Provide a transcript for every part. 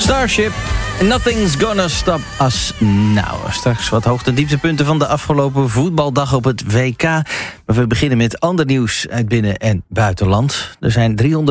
Starship, Nothing's Gonna Stop Us Now. Straks wat hoogte- en dieptepunten van de afgelopen voetbaldag op het WK. Maar we beginnen met ander nieuws uit binnen- en buitenland. Er zijn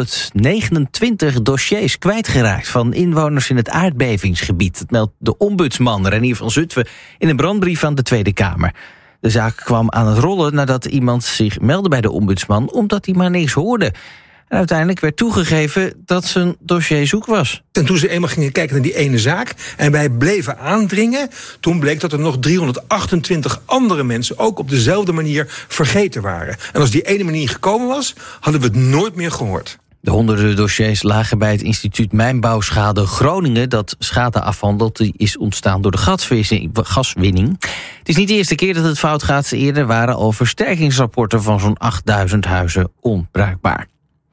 329 dossiers kwijtgeraakt van inwoners in het aardbevingsgebied. Dat meldt de ombudsman Renier van Zutphen in een brandbrief aan de Tweede Kamer. De zaak kwam aan het rollen nadat iemand zich meldde bij de ombudsman omdat hij maar niks hoorde. En uiteindelijk werd toegegeven dat zijn dossier zoek was. En toen ze eenmaal gingen kijken naar die ene zaak en wij bleven aandringen, toen bleek dat er nog 328 andere mensen ook op dezelfde manier vergeten waren. En als die ene manier gekomen was, hadden we het nooit meer gehoord. De honderden dossiers lagen bij het instituut Mijnbouwschade Groningen, dat schade afhandelt die is ontstaan door de gaswinning. Het is niet de eerste keer dat het fout gaat. Eerder waren al versterkingsrapporten van zo'n 8000 huizen onbruikbaar.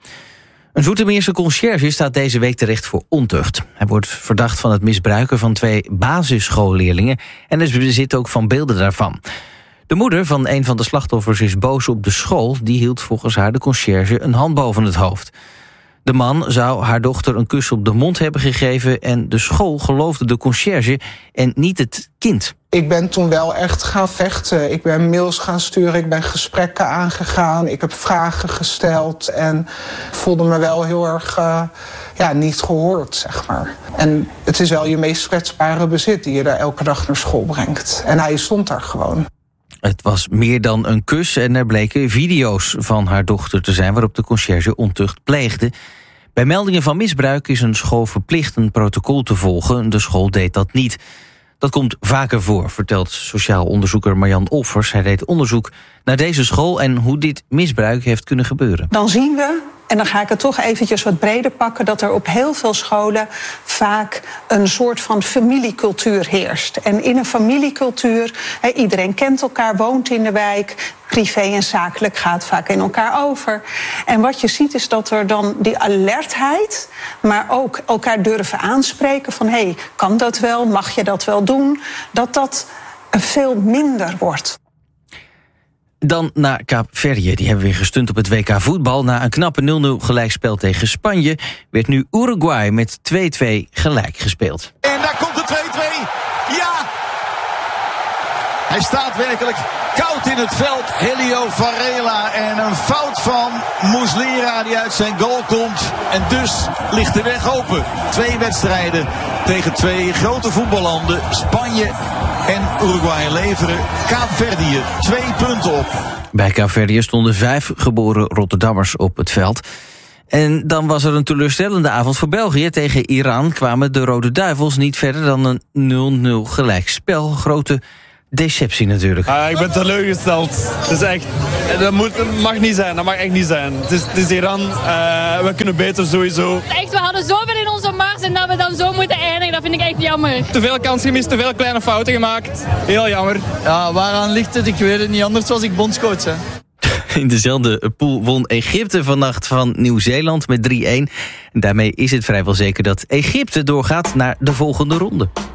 Een Zoetermeerse conciërge staat deze week terecht voor ontucht. Hij wordt verdacht van het misbruiken van 2 basisschoolleerlingen en er bezit ook van beelden daarvan. De moeder van een van de slachtoffers is boos op de school. Die hield volgens haar de conciërge een hand boven het hoofd. De man zou haar dochter een kus op de mond hebben gegeven en de school geloofde de conciërge en niet het kind. Ik ben toen wel echt gaan vechten. Ik ben mails gaan sturen, ik ben gesprekken aangegaan. Ik heb vragen gesteld en voelde me wel heel erg niet gehoord, zeg maar. En het is wel je meest kwetsbare bezit die je daar elke dag naar school brengt. En hij stond daar gewoon. Het was meer dan een kus en er bleken video's van haar dochter te zijn waarop de conciërge ontucht pleegde. Bij meldingen van misbruik is een school verplicht een protocol te volgen. De school deed dat niet. Dat komt vaker voor, vertelt sociaal onderzoeker Marjan Olfers. Hij deed onderzoek naar deze school en hoe dit misbruik heeft kunnen gebeuren. Dan zien we, en dan ga ik het toch eventjes wat breder pakken, dat er op heel veel scholen vaak een soort van familiecultuur heerst. En in een familiecultuur, iedereen kent elkaar, woont in de wijk, privé en zakelijk gaat vaak in elkaar over. En wat je ziet is dat er dan die alertheid, maar ook elkaar durven aanspreken van kan dat wel, mag je dat wel doen, dat veel minder wordt. Dan naar Kaapverdië. Die hebben weer gestund op het WK voetbal. Na een knappe 0-0 gelijkspel tegen Spanje werd nu Uruguay met 2-2 gelijk gespeeld. En daar komt de 2-2. Ja! Hij staat werkelijk koud in het veld. Helio Varela en een fout van Muslera die uit zijn goal komt. En dus ligt de weg open. 2 wedstrijden tegen 2 grote voetballanden. Spanje en Uruguay leveren Kaapverdië 2 punten op. Bij Kaapverdië stonden 5 geboren Rotterdammers op het veld. En dan was er een teleurstellende avond voor België. Tegen Iran kwamen de Rode Duivels niet verder dan een 0-0 gelijkspel. Grote deceptie natuurlijk. Ik ben teleurgesteld. Het is echt, dat mag niet zijn. Dat mag echt niet zijn. Het is Iran. We kunnen beter sowieso. Echt, we hadden zoveel in onze mars en dat we dan zo moeten eindigen. Dat vind ik echt jammer. Te veel kansen gemist, te veel kleine fouten gemaakt. Heel jammer. Ja, waaraan ligt het? Ik weet het niet. Anders was ik bondscoach. Hè. In dezelfde pool won Egypte vannacht van Nieuw-Zeeland met 3-1. En daarmee is het vrijwel zeker dat Egypte doorgaat naar de volgende ronde.